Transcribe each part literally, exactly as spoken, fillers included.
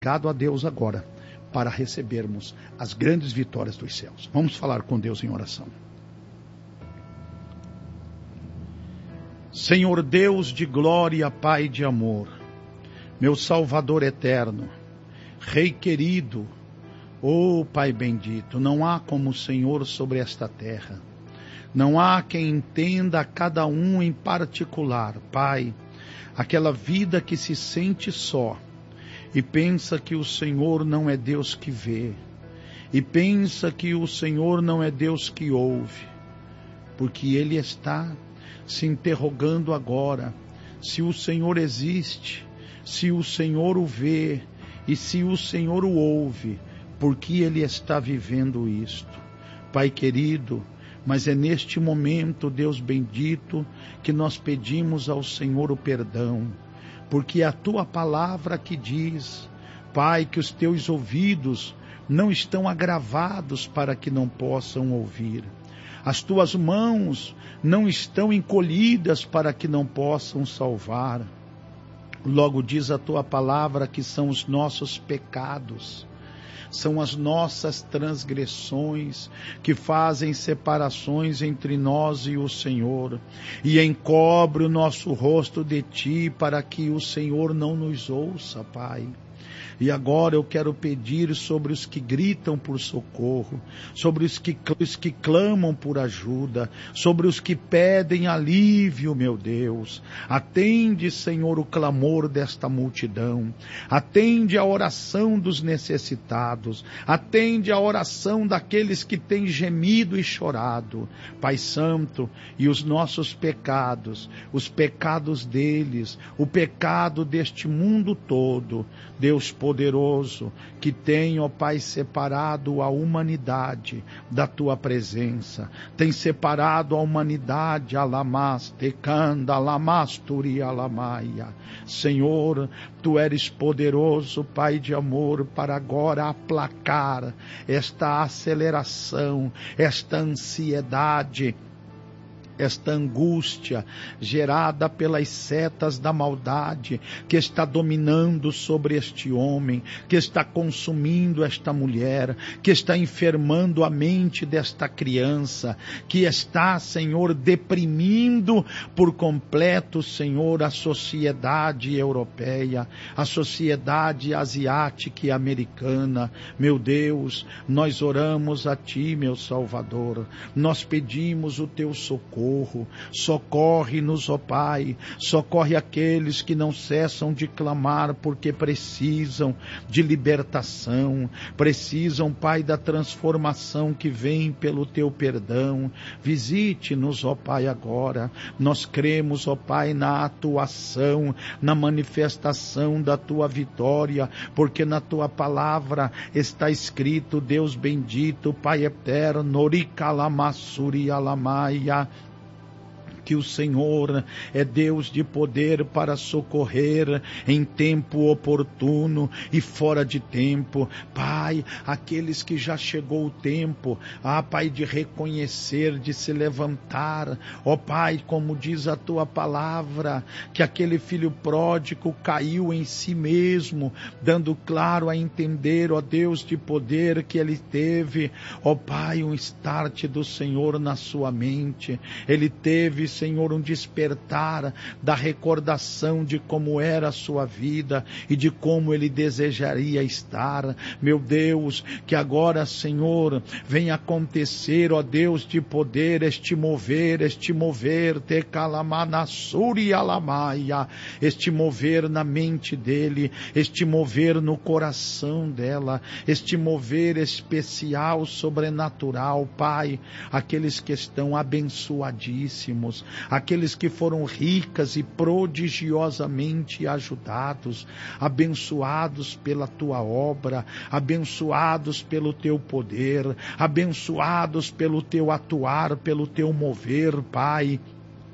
Obrigado a Deus agora, para recebermos as grandes vitórias dos céus. Vamos falar com Deus em oração. Senhor Deus de glória, Pai de amor, meu Salvador eterno, Rei querido, ó Pai bendito, não há como o Senhor sobre esta terra. Não há quem entenda a cada um em particular, Pai, aquela vida que se sente só, e pensa que o Senhor não é Deus que vê, e pensa que o Senhor não é Deus que ouve, porque Ele está se interrogando agora, se o Senhor existe, se o Senhor o vê, e se o Senhor o ouve, porque Ele está vivendo isto. Pai querido, mas é neste momento, Deus bendito, que nós pedimos ao Senhor o perdão, porque é a Tua palavra que diz, Pai, que os Teus ouvidos não estão agravados para que não possam ouvir. As Tuas mãos não estão encolhidas para que não possam salvar. Logo diz a Tua palavra que são os nossos pecados, são as nossas transgressões que fazem separações entre nós e o Senhor, e encobre o nosso rosto de Ti para que o Senhor não nos ouça, Pai. E agora eu quero pedir sobre os que gritam por socorro, sobre os que, os que clamam por ajuda, sobre os que pedem alívio, meu Deus. Atende, Senhor, o clamor desta multidão. Atende a oração dos necessitados. Atende a oração daqueles que têm gemido e chorado. Pai Santo, e os nossos pecados, os pecados deles, o pecado deste mundo todo, Deus poderoso, que tem, ó Pai, separado a humanidade da Tua presença, tem separado a humanidade, alamas, tecanda, alamasturi, alamaia. Senhor, Tu eres poderoso, Pai de amor, para agora aplacar esta aceleração, esta ansiedade, esta angústia gerada pelas setas da maldade que está dominando sobre este homem, que está consumindo esta mulher, que está enfermando a mente desta criança, que está, Senhor, deprimindo por completo, Senhor, a sociedade europeia, a sociedade asiática e americana. Meu Deus, nós oramos a Ti, meu Salvador, nós pedimos o Teu socorro. Socorre-nos, ó Pai, socorre aqueles que não cessam de clamar porque precisam de libertação, precisam, Pai, da transformação que vem pelo Teu perdão. Visite-nos, ó Pai, agora. Nós cremos, ó Pai, na atuação, na manifestação da Tua vitória, porque na Tua palavra está escrito, Deus bendito, Pai eterno, oricalamassuri alamaia, que o Senhor é Deus de poder para socorrer em tempo oportuno e fora de tempo. Pai, aqueles que já chegou o tempo, ah Pai, de reconhecer, de se levantar, ó Pai, como diz a Tua palavra, que aquele filho pródigo caiu em si mesmo, dando claro a entender, ó Deus de poder, que ele teve, ó Pai, um start do Senhor na sua mente, ele teve, Senhor, um despertar da recordação de como era a sua vida e de como ele desejaria estar. Meu Deus, que agora, Senhor, venha acontecer, ó Deus de poder, este mover, este mover, te calamanassuri alamaia, este mover na mente dele, este mover no coração dela, este mover especial, sobrenatural, Pai, aqueles que estão abençoadíssimos, aqueles que foram ricas e prodigiosamente ajudados, abençoados pela Tua obra, abençoados pelo Teu poder, abençoados pelo Teu atuar, pelo Teu mover, Pai.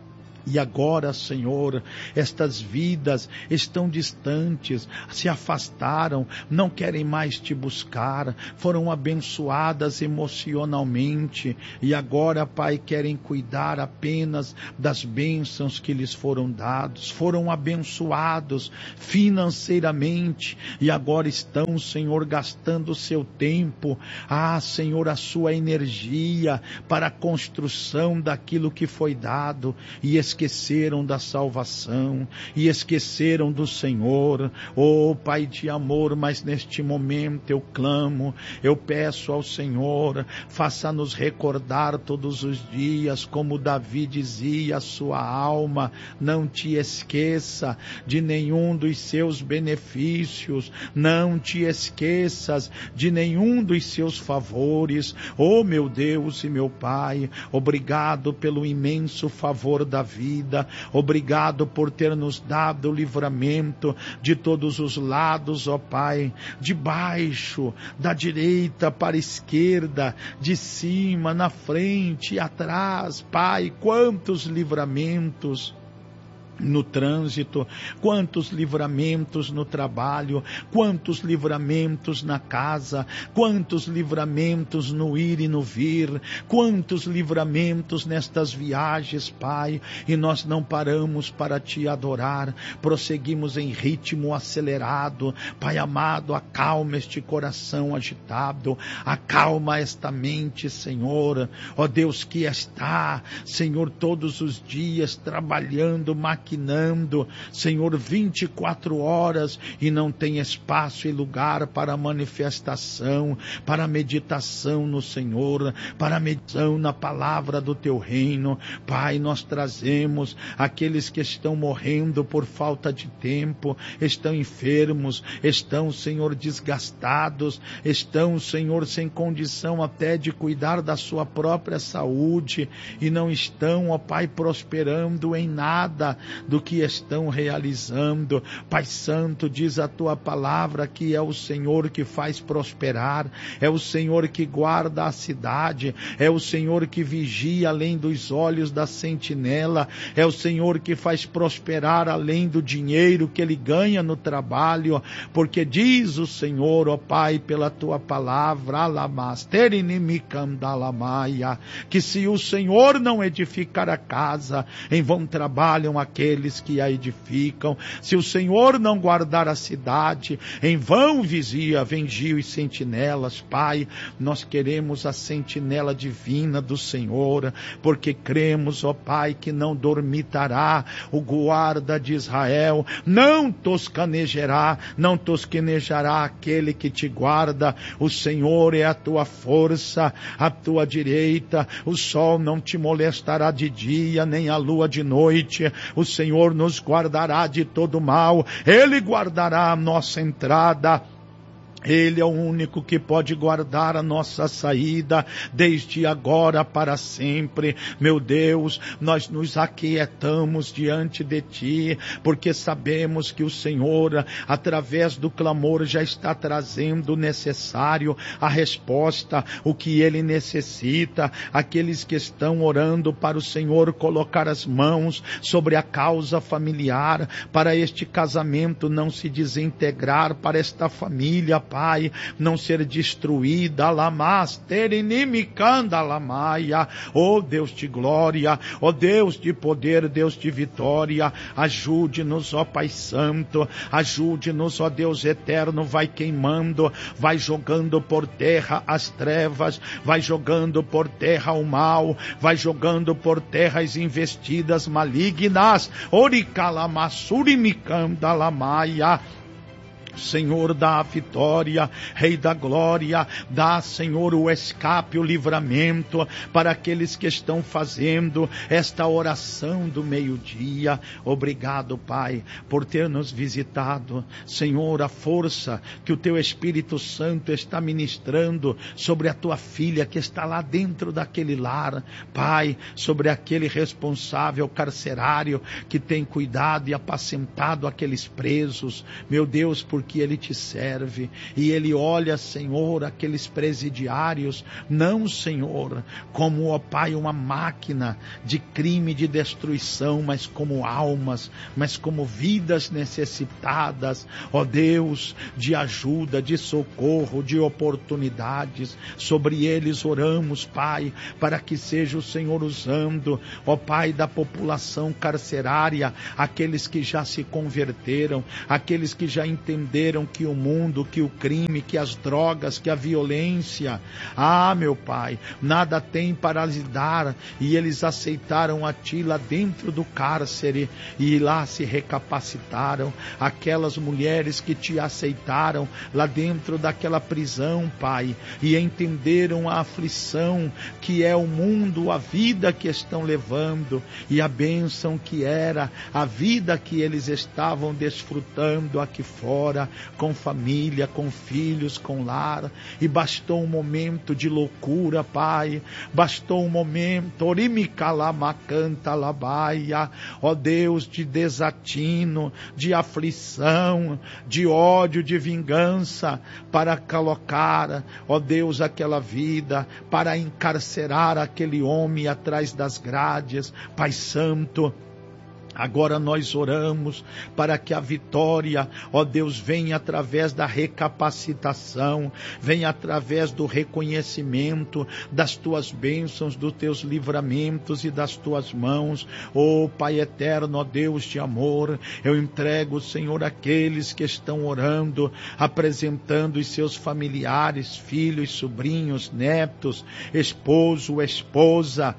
E agora, Senhor, estas vidas estão distantes, se afastaram, não querem mais te buscar, foram abençoadas emocionalmente e agora, Pai, querem cuidar apenas das bênçãos que lhes foram dados, foram abençoados financeiramente e agora estão, Senhor, gastando o seu tempo, ah, Senhor, a sua energia para a construção daquilo que foi dado e esqueceram da salvação e esqueceram do Senhor. Oh, Pai de amor, mas neste momento eu clamo, eu peço ao Senhor, faça-nos recordar todos os dias, como Davi dizia, a sua alma, não te esqueça de nenhum dos seus benefícios, não te esqueças de nenhum dos seus favores. Oh, meu Deus e meu Pai, obrigado pelo imenso favor da vida. Vida. Obrigado por ter nos dado o livramento de todos os lados, ó Pai, de baixo, da direita para a esquerda, de cima, na frente e atrás, Pai, quantos livramentos no trânsito, quantos livramentos no trabalho, quantos livramentos na casa, quantos livramentos no ir e no vir, quantos livramentos nestas viagens, Pai, e nós não paramos para te adorar, prosseguimos em ritmo acelerado. Pai amado, acalma este coração agitado, acalma esta mente, Senhor, ó Deus, que está, Senhor, todos os dias trabalhando, maquinando, Senhor, vinte e quatro horas e não tem espaço e lugar para manifestação, para meditação no Senhor, para meditação na palavra do teu reino. Pai, nós trazemos aqueles que estão morrendo por falta de tempo, estão enfermos, estão, Senhor, desgastados, estão, Senhor, sem condição até de cuidar da sua própria saúde e não estão, ó Pai, prosperando em nada do que estão realizando. Pai Santo, diz a tua palavra que é o Senhor que faz prosperar, é o Senhor que guarda a cidade, é o Senhor que vigia além dos olhos da sentinela, é o Senhor que faz prosperar além do dinheiro que ele ganha no trabalho, porque diz o Senhor, ó Pai, pela tua palavra, que se o Senhor não edificar a casa, em vão trabalham aqueles que a edificam. Se o Senhor não guardar a cidade, em vão vigia, vigio e sentinelas. Pai, nós queremos a sentinela divina do Senhor, porque cremos, ó Pai, que não dormitará o guarda de Israel, não toscanejará, não tosquenejará aquele que te guarda. O Senhor é a tua força, a tua direita, o sol não te molestará de dia, nem a lua de noite. O Senhor nos guardará de todo mal, Ele guardará a nossa entrada, Ele é o único que pode guardar a nossa saída, desde agora para sempre. Meu Deus, nós nos aquietamos diante de Ti, porque sabemos que o Senhor, através do clamor, já está trazendo o necessário, a resposta, o que Ele necessita. Aqueles que estão orando para o Senhor colocar as mãos sobre a causa familiar, para este casamento não se desintegrar, para esta família, Pai, não ser destruída, oh Deus de glória, oh Deus de poder, Deus de vitória, ajude-nos, ó Pai Santo, ajude-nos, ó Deus eterno, vai queimando, vai jogando por terra as trevas, vai jogando por terra o mal, vai jogando por terra as investidas malignas, oricalamassurimicandalamaia. Senhor, dá a vitória, Rei da glória, dá, Senhor, o escape, o livramento para aqueles que estão fazendo esta oração do meio-dia. Obrigado, Pai, por ter nos visitado. Senhor, a força que o Teu Espírito Santo está ministrando sobre a Tua filha que está lá dentro daquele lar. Pai, sobre aquele responsável carcerário que tem cuidado e apacentado aqueles presos. Meu Deus, por que ele te serve. E ele olha, Senhor, aqueles presidiários, não, Senhor, como, ó Pai, uma máquina de crime, de destruição, mas como almas, mas como vidas necessitadas, ó Deus, de ajuda, de socorro, de oportunidades. Sobre eles oramos, Pai, para que seja o Senhor usando, ó Pai, da população carcerária, aqueles que já se converteram, aqueles que já entenderam que o mundo, que o crime, que as drogas, que a violência, ah, meu Pai, nada tem para lhes dar, e eles aceitaram a Ti lá dentro do cárcere, e lá se recapacitaram. Aquelas mulheres que Te aceitaram lá dentro daquela prisão, Pai, e entenderam a aflição que é o mundo, a vida que estão levando, e a bênção que era a vida que eles estavam desfrutando aqui fora, com família, com filhos, com lar. E bastou um momento de loucura, Pai, bastou um momento, ó Deus, de desatino, de aflição, de ódio, de vingança, para colocar, ó Deus, aquela vida, para encarcerar aquele homem atrás das grades. Pai Santo, agora nós oramos para que a vitória, ó Deus, venha através da recapacitação, venha através do reconhecimento das Tuas bênçãos, dos Teus livramentos e das Tuas mãos. Ó Pai eterno, ó Deus de amor, eu entrego, Senhor, aqueles que estão orando, apresentando os seus familiares, filhos, sobrinhos, netos, esposo, esposa,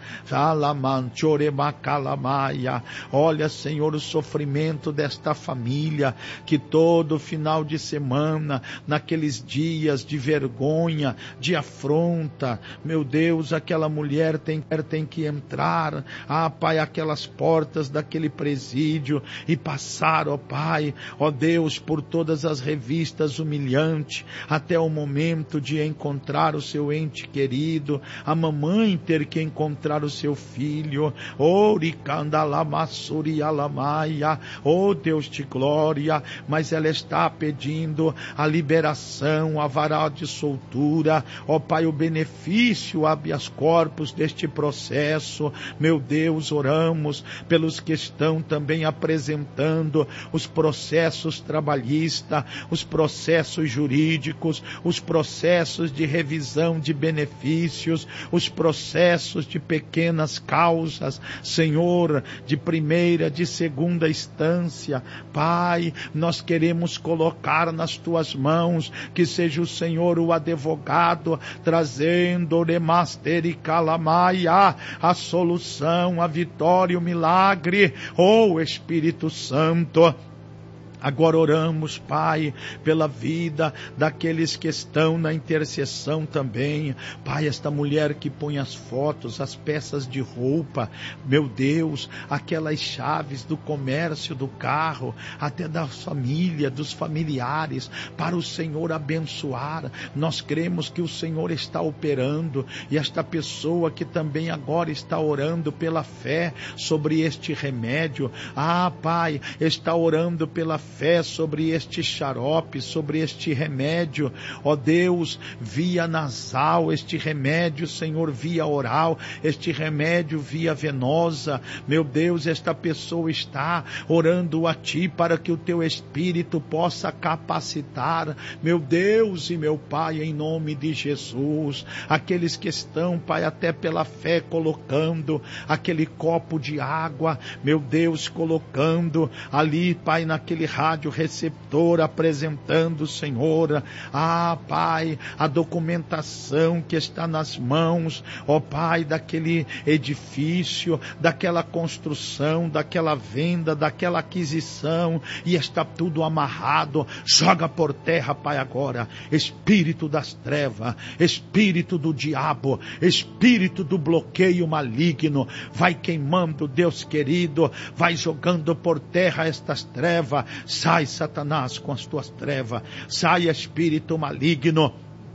olha, Senhor, o sofrimento desta família, que todo final de semana, naqueles dias de vergonha, de afronta, meu Deus, aquela mulher tem, tem que entrar, ah, Pai, aquelas portas daquele presídio e passar, ó Pai, ó Deus, por todas as revistas humilhantes, até o momento de encontrar o seu ente querido, a mamãe ter que encontrar o seu filho, Oricandalamassuri Alamaia, oh Deus de glória, mas ela está pedindo a liberação, a varal de soltura, ó oh, Pai, o benefício, habeas corpus deste processo. Meu Deus, oramos pelos que estão também apresentando os processos trabalhistas, os processos jurídicos, os processos de revisão de benefícios, os processos de pequenas causas, Senhor, de primeira, de segunda instância. Pai, nós queremos colocar nas Tuas mãos, que seja o Senhor o advogado, trazendo a solução, a vitória, o milagre. Oh Espírito Santo, agora oramos, Pai, pela vida daqueles que estão na intercessão também. Pai, esta mulher que põe as fotos, as peças de roupa, meu Deus, aquelas chaves do comércio, do carro, até da família, dos familiares, para o Senhor abençoar. Nós cremos que o Senhor está operando, e esta pessoa que também agora está orando pela fé sobre este remédio, ah, Pai, está orando pela fé sobre este xarope, sobre este remédio, ó Deus, via nasal, este remédio, Senhor, via oral, este remédio via venosa. Meu Deus, esta pessoa está orando a Ti para que o Teu Espírito possa capacitar, meu Deus e meu Pai, em nome de Jesus, aqueles que estão, Pai, até pela fé colocando aquele copo de água, meu Deus, colocando ali, Pai, naquele rádio receptor, apresentando, Senhor, ah, Pai, a documentação que está nas mãos, ó Pai, daquele edifício, daquela construção, daquela venda, daquela aquisição, e está tudo amarrado. Joga por terra, Pai, agora, espírito das trevas, espírito do diabo, espírito do bloqueio maligno, vai queimando, Deus querido, vai jogando por terra estas trevas. Sai, Satanás, com as tuas trevas, sai, espírito maligno.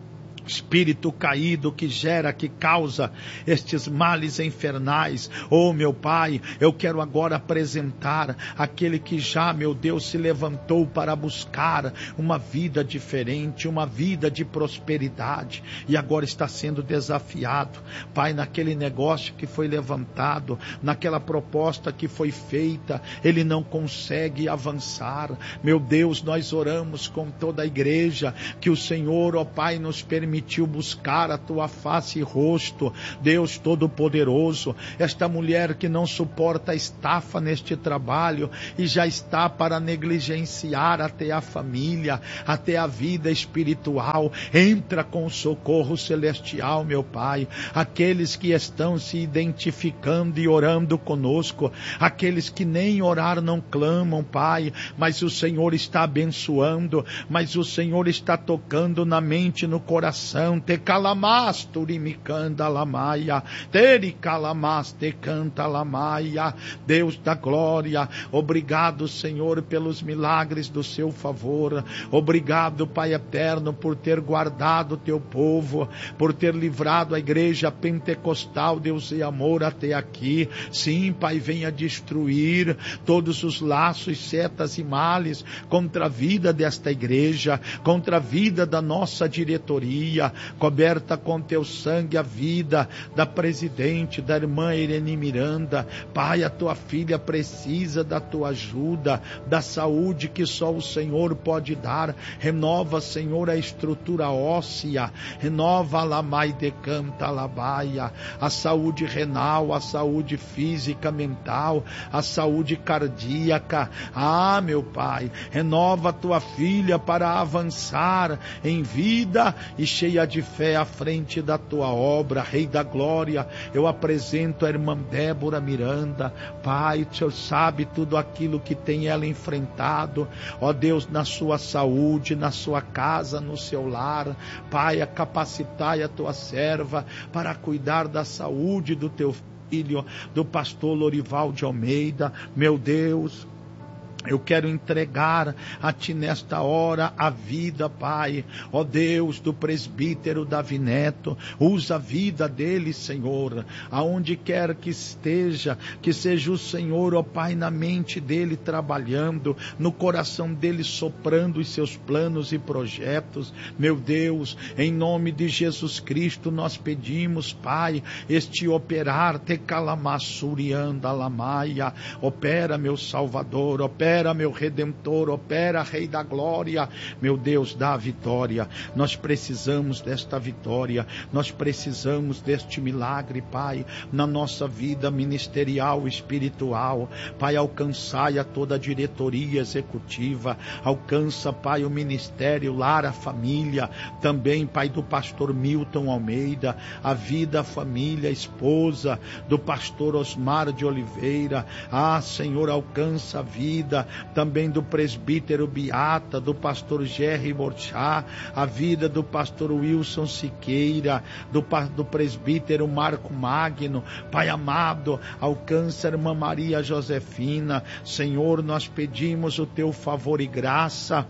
espírito caído que gera, que causa estes males infernais. Oh, meu Pai, eu quero agora apresentar aquele que já, meu Deus, se levantou para buscar uma vida diferente, uma vida de prosperidade, e agora está sendo desafiado, Pai, naquele negócio que foi levantado, naquela proposta que foi feita, ele não consegue avançar. Meu Deus, nós oramos com toda a igreja, que o Senhor, ó Pai, nos permitiu buscar a tua face e rosto. Deus Todo-Poderoso, esta mulher que não suporta a estafa neste trabalho e já está para negligenciar até a família, até a vida espiritual, entra com socorro celestial, meu Pai. Aqueles que estão se identificando e orando conosco, aqueles que nem orar não clamam, Pai, mas o Senhor está abençoando, mas o Senhor está tocando na mente, no coração. Te calamas, turimicanda lamaia, teri calamas, te canta lamaia. Deus da glória, obrigado, Senhor, pelos milagres do seu favor. Obrigado, Pai eterno, por ter guardado o teu povo, por ter livrado a igreja pentecostal, Deus e amor, até aqui. Sim, Pai, venha destruir todos os laços, setas e males contra a vida desta igreja, contra a vida da nossa diretoria, coberta com teu sangue a vida da presidente, da irmã Irene Miranda. Pai, a tua filha precisa da tua ajuda, da saúde que só o Senhor pode dar. Renova, Senhor, a estrutura óssea, renova a lamai de canta labaia, a saúde renal, a saúde física, mental, a saúde cardíaca. Ah, meu Pai, renova a tua filha para avançar em vida e cheia de fé à frente da tua obra. Rei da glória, eu apresento a irmã Débora Miranda. Pai, o Senhor sabe tudo aquilo que tem ela enfrentado, ó Deus, na sua saúde, na sua casa, no seu lar. Pai, capacitai a tua serva para cuidar da saúde do teu filho, do pastor Lorival de Almeida. Meu Deus, eu quero entregar a Ti nesta hora a vida, Pai, ó Deus, do presbítero Davi Neto. Usa a vida dele, Senhor, aonde quer que esteja, que seja o Senhor, ó Pai, na mente dele trabalhando, no coração dele soprando os seus planos e projetos. Meu Deus, em nome de Jesus Cristo nós pedimos, Pai, este operar, te calamassurianda lamaia, opera, meu Salvador, opera, Opera, meu Redentor, opera, Rei da glória. Meu Deus, dá a vitória. Nós precisamos desta vitória, nós precisamos deste milagre, Pai, na nossa vida ministerial, espiritual. Pai, alcançai a toda a diretoria executiva, alcança, Pai, o ministério, lar, a família, também, Pai, do pastor Milton Almeida, a vida, a família, a esposa do pastor Osmar de Oliveira. Ah, Senhor, alcança a vida também do presbítero Beata, do pastor Jerry Borchá, a vida do pastor Wilson Siqueira, do, do presbítero Marco Magno. Pai amado, alcança a irmã Maria Josefina. Senhor, nós pedimos o teu favor e graça.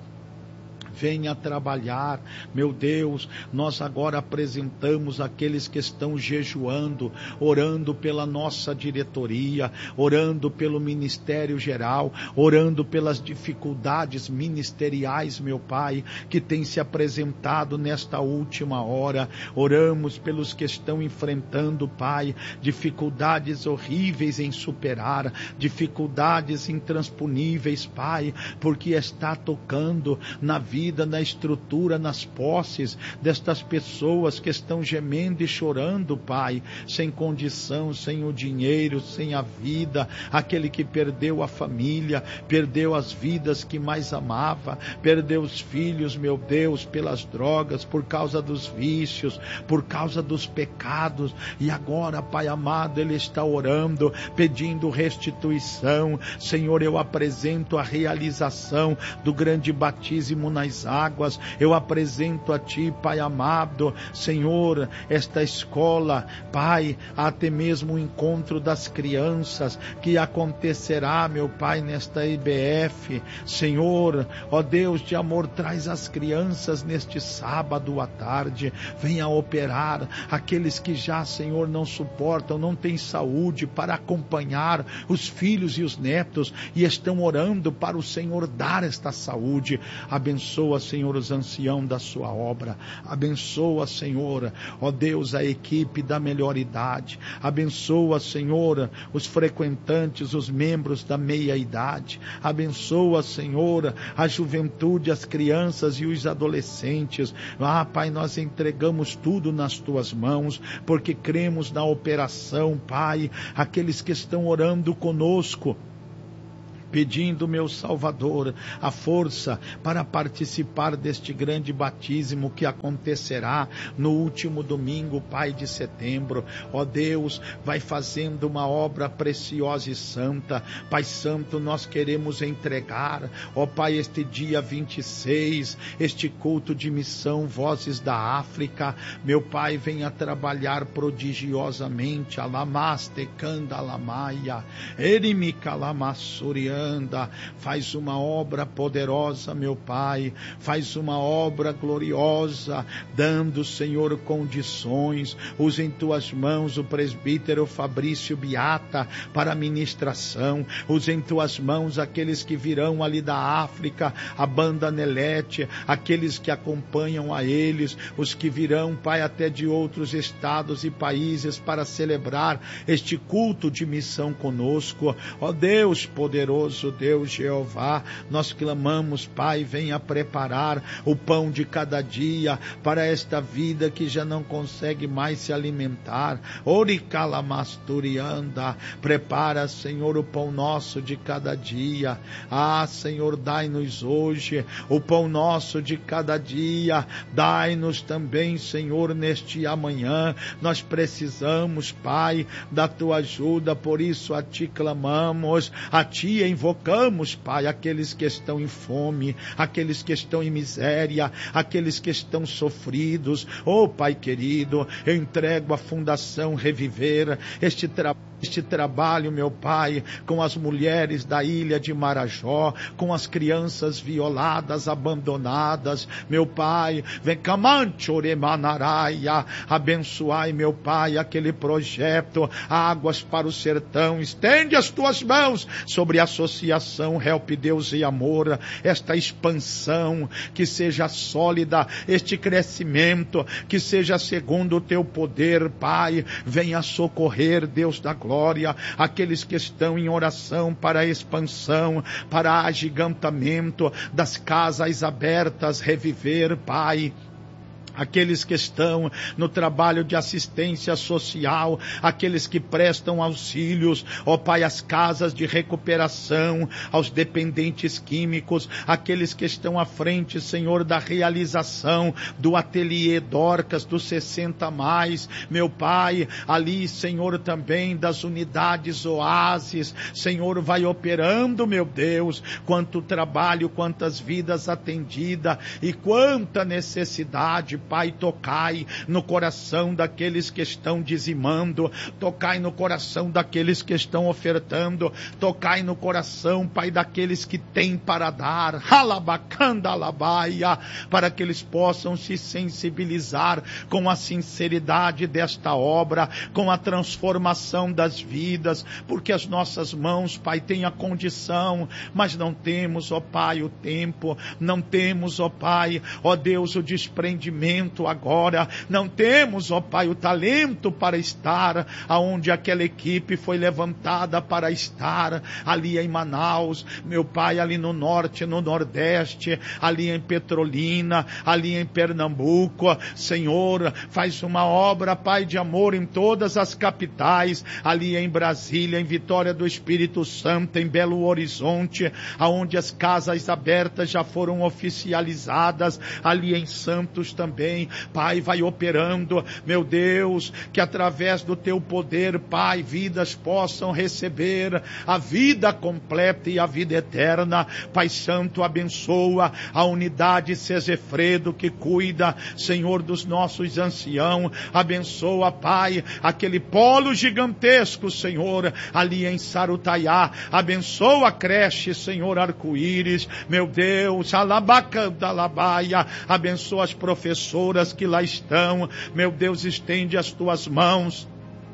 Venha trabalhar, meu Deus. Nós agora apresentamos aqueles que estão jejuando, orando pela nossa diretoria, orando pelo ministério geral, orando pelas dificuldades ministeriais, meu Pai, que tem se apresentado nesta última hora. Oramos pelos que estão enfrentando, Pai, dificuldades horríveis em superar, dificuldades intransponíveis, Pai, porque está tocando na vida, na estrutura, nas posses destas pessoas que estão gemendo e chorando, Pai, sem condição, sem o dinheiro, sem a vida, aquele que perdeu a família, perdeu as vidas que mais amava, perdeu os filhos, meu Deus, pelas drogas, por causa dos vícios, por causa dos pecados, e agora, Pai amado, ele está orando, pedindo restituição. Senhor, eu apresento a realização do grande batismo nas das águas. Eu apresento a Ti, Pai amado, Senhor, esta escola, Pai, até mesmo o encontro das crianças que acontecerá, meu Pai, nesta I B F. Senhor, ó Deus de amor, traz as crianças neste sábado à tarde, venha operar aqueles que já, Senhor, não suportam, não têm saúde para acompanhar os filhos e os netos e estão orando para o Senhor dar esta saúde. Abençoa, Senhor, os anciãos da sua obra, abençoa, Senhor, ó Deus, a equipe da melhor idade, abençoa, Senhor, os frequentantes, os membros da meia idade, abençoa, Senhor, a juventude, as crianças e os adolescentes. Ah, Pai, nós entregamos tudo nas Tuas mãos, porque cremos na operação, Pai, aqueles que estão orando conosco, pedindo, meu Salvador, a força para participar deste grande batismo que acontecerá no último domingo, Pai, de setembro. Ó Deus, vai fazendo uma obra preciosa e santa. Pai Santo, nós queremos entregar, ó Pai, este dia vinte e seis, este culto de missão Vozes da África. Meu Pai, venha trabalhar prodigiosamente. Alamaste kanda alamaia, erimika lamassuriana. Faz uma obra poderosa, meu Pai, faz uma obra gloriosa, dando, Senhor, condições. Usa em Tuas mãos o presbítero Fabrício Biata para a ministração. Usa em Tuas mãos aqueles que virão ali da África, a banda Nelete, aqueles que acompanham a eles, os que virão, Pai, até de outros estados e países para celebrar este culto de missão conosco. Ó Deus poderoso, Deus Jeová, nós clamamos, Pai, venha preparar o pão de cada dia para esta vida que já não consegue mais se alimentar. Oricalamastorianda, prepara, Senhor, o pão nosso de cada dia. Ah, Senhor, dai-nos hoje o pão nosso de cada dia. Dai-nos também, Senhor, neste amanhã. Nós precisamos, Pai, da Tua ajuda, por isso a Ti clamamos, a Ti invocamos, Pai, aqueles que estão em fome, aqueles que estão em miséria, aqueles que estão sofridos. Oh, Pai querido, eu entrego a Fundação Reviver, este trabalho, este trabalho, meu Pai, com as mulheres da ilha de Marajó, com as crianças violadas, abandonadas. Meu Pai, vem camanchoremanaraia, abençoai, meu Pai, aquele projeto Águas para o Sertão. Estende as Tuas mãos sobre a associação Help Deus e Amor, esta expansão que seja sólida, este crescimento que seja segundo o Teu poder, Pai. Venha socorrer, Deus da glória, aqueles que estão em oração para a expansão, para agigantamento das casas abertas, Reviver, Pai. Aqueles que estão no trabalho de assistência social, aqueles que prestam auxílios, ó Pai, às casas de recuperação, aos dependentes químicos, aqueles que estão à frente, Senhor, da realização do ateliê Dorcas, dos sessenta mais, meu Pai, ali, Senhor, também das unidades Oásis, Senhor, vai operando, meu Deus, quanto trabalho, quantas vidas atendidas e quanta necessidade. Pai, tocai no coração daqueles que estão dizimando, tocai no coração daqueles que estão ofertando, tocai no coração, Pai, daqueles que têm para dar, halabacandalabaia, para que eles possam se sensibilizar com a sinceridade desta obra, com a transformação das vidas, porque as nossas mãos, Pai, têm a condição, mas não temos, ó Pai, o tempo, não temos, ó Pai, ó Deus, o desprendimento agora, não temos, ó Pai, o talento para estar aonde aquela equipe foi levantada para estar, ali em Manaus, meu Pai, ali no norte, no nordeste, ali em Petrolina, ali em Pernambuco. Senhor, faz uma obra, Pai, de amor em todas as capitais, ali em Brasília, em Vitória do Espírito Santo, em Belo Horizonte, aonde as casas abertas já foram oficializadas, ali em Santos também, também. Pai, vai operando, meu Deus, que através do teu poder, Pai, vidas possam receber a vida completa e a vida eterna. Pai Santo, abençoa a unidade Sesefredo que cuida, Senhor, dos nossos anciãos. Abençoa, Pai, aquele polo gigantesco, Senhor, ali em Sarutaiá. Abençoa a creche, Senhor, Arco-Íris, meu Deus, Alabacandalabaia. Abençoa as professoras que lá estão, meu Deus, estende as tuas mãos.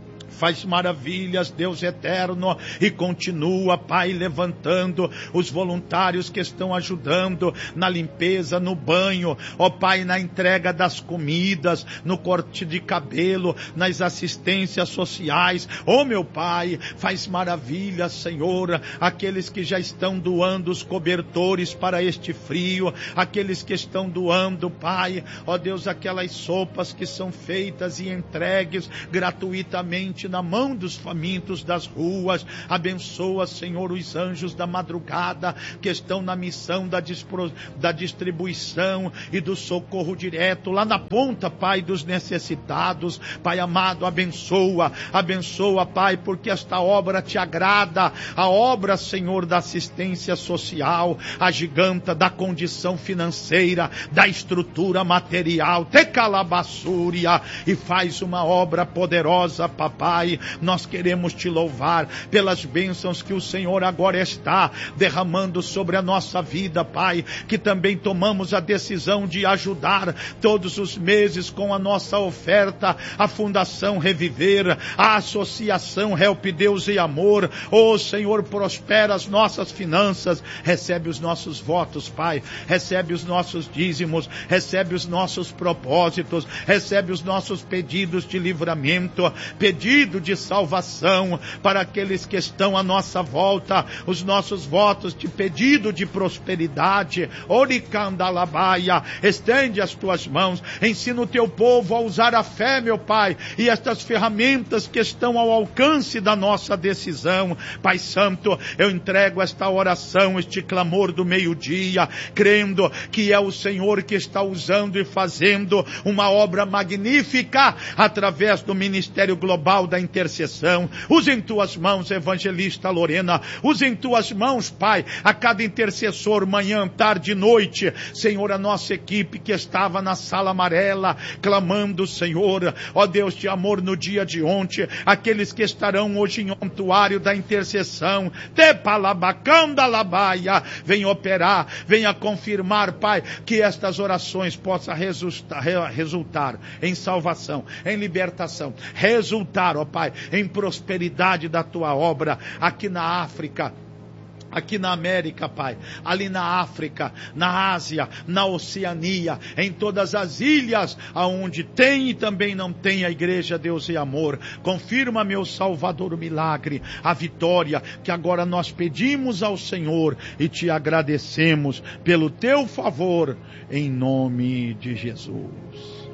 Faz maravilhas, Deus eterno, e continua, Pai, levantando os voluntários que estão ajudando na limpeza, no banho, ó Pai, na entrega das comidas, no corte de cabelo, nas assistências sociais. Ó meu Pai, faz maravilhas, Senhor, aqueles que já estão doando os cobertores para este frio, aqueles que estão doando, Pai, ó Deus, aquelas sopas que são feitas e entregues gratuitamente na mão dos famintos das ruas. Abençoa, Senhor, os anjos da madrugada que estão na missão da, dispro, da distribuição e do socorro direto lá na ponta, Pai, dos necessitados. Pai amado, abençoa, abençoa, Pai, porque esta obra te agrada, a obra, Senhor, da assistência social, a giganta da condição financeira, da estrutura material, te calabassúria, e faz uma obra poderosa, papai. Nós queremos te louvar pelas bênçãos que o Senhor agora está derramando sobre a nossa vida, Pai, que também tomamos a decisão de ajudar todos os meses com a nossa oferta a Fundação Reviver, a Associação Help Deus e Amor. Oh Senhor, prospera as nossas finanças, recebe os nossos votos, Pai, recebe os nossos dízimos, recebe os nossos propósitos, recebe os nossos pedidos de livramento, pedido de salvação para aqueles que estão à nossa volta, os nossos votos de pedido de prosperidade. Oricandalabaia, estende as tuas mãos, ensina o teu povo a usar a fé, meu Pai, e estas ferramentas que estão ao alcance da nossa decisão. Pai Santo, eu entrego esta oração, este clamor do meio-dia, crendo que é o Senhor que está usando e fazendo uma obra magnífica através do Ministério Global da Intercessão. Usa em tuas mãos, evangelista Lorena, usa em tuas mãos, Pai, a cada intercessor, manhã, tarde e noite, Senhor, a nossa equipe que estava na sala amarela, clamando, Senhor, ó Deus de amor, no dia de ontem, aqueles que estarão hoje em ontuário da intercessão, te palabacandalabaia, vem operar, venha confirmar, Pai, que estas orações possam resultar, resultar em salvação, em libertação, resultar, ó Pai, em prosperidade da tua obra aqui na África, aqui na América, Pai, ali na África, na Ásia, na Oceania, em todas as ilhas, aonde tem e também não tem a igreja Deus e Amor. Confirma, meu Salvador, o milagre, a vitória que agora nós pedimos ao Senhor e te agradecemos pelo teu favor, em nome de Jesus.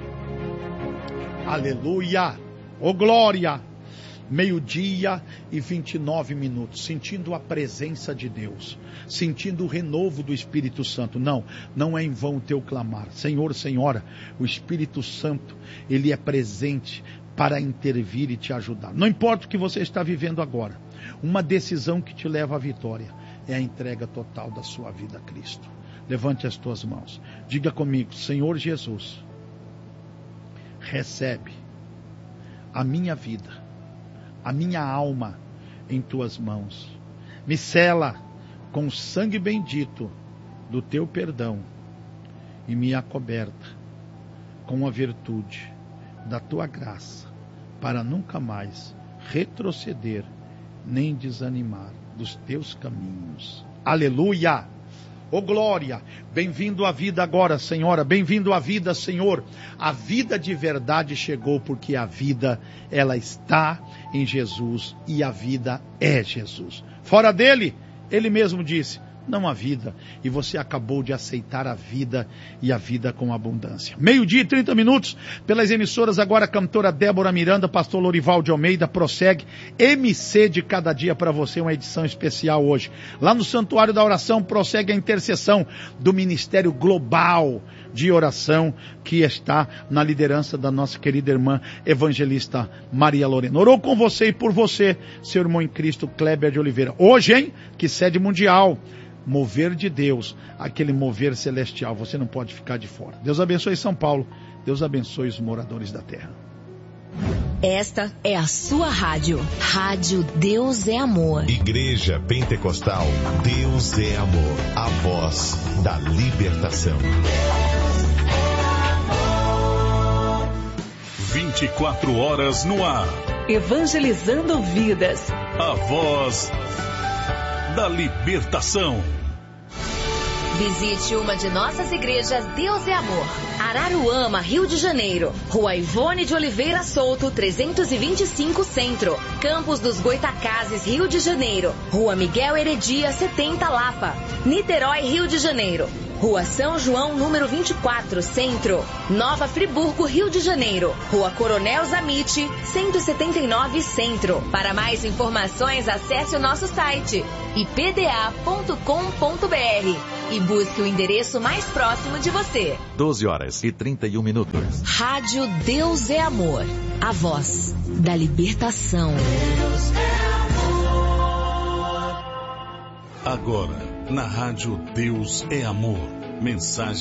Aleluia, ô glória. Meio-dia e vinte e nove minutos, sentindo a presença de Deus, sentindo o renovo do Espírito Santo. Não, não é em vão o teu clamar. Senhor, Senhora, o Espírito Santo, Ele é presente para intervir e te ajudar. Não importa o que você está vivendo agora, uma decisão que te leva à vitória é a entrega total da sua vida a Cristo. Levante as tuas mãos, diga comigo: Senhor Jesus, recebe a minha vida, a minha alma em tuas mãos, me sela com o sangue bendito do teu perdão e me acoberta com a virtude da tua graça, para nunca mais retroceder nem desanimar dos teus caminhos. Aleluia! Ô glória, bem-vindo à vida agora, Senhora, bem-vindo à vida, Senhor. A vida de verdade chegou, porque a vida, ela está em Jesus e a vida é Jesus. Fora dele, ele mesmo disse, não há vida, e você acabou de aceitar a vida e a vida com abundância. Meio-dia e trinta minutos, pelas emissoras agora, cantora Débora Miranda, pastor Lorival de Almeida, prossegue M C de cada dia para você, uma edição especial hoje. Lá no Santuário da Oração prossegue a intercessão do Ministério Global de oração que está na liderança da nossa querida irmã evangelista Maria Lorena. Orou com você e por você, seu irmão em Cristo, Kleber de Oliveira. Hoje, hein? Que sede mundial. Mover de Deus, aquele mover celestial. Você não pode ficar de fora. Deus abençoe São Paulo. Deus abençoe os moradores da terra. Esta é a sua rádio. Rádio Deus é Amor. Igreja Pentecostal Deus é Amor. A voz da libertação. vinte e quatro horas no ar. Evangelizando vidas. A voz da libertação. Visite uma de nossas igrejas Deus é Amor. Araruama, Rio de Janeiro. Rua Ivone de Oliveira Souto, trezentos e vinte e cinco Centro. Campos dos Goitacazes, Rio de Janeiro. Rua Miguel Heredia, setenta Lapa. Niterói, Rio de Janeiro. Rua São João, número vinte e quatro, Centro. Nova Friburgo, Rio de Janeiro. Rua Coronel Zamite, cento e setenta e nove, Centro. Para mais informações, acesse o nosso site i p d a ponto com ponto b r e busque o endereço mais próximo de você. doze horas e trinta e um minutos. Rádio Deus é Amor. A voz da libertação. Deus é amor. Agora, na Rádio Deus é Amor. Mensagem